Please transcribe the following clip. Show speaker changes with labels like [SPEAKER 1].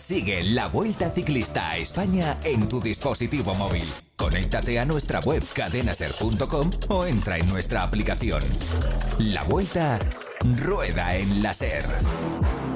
[SPEAKER 1] Sigue la Vuelta Ciclista a España en tu dispositivo móvil. Conéctate a nuestra web cadenaser.com o entra en nuestra aplicación. La Vuelta rueda en la SER.